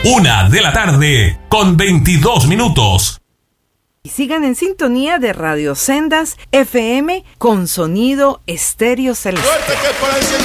1:00 con 22 minutos. Y sigan en sintonía de Radio Sendas FM con sonido estéreo celeste.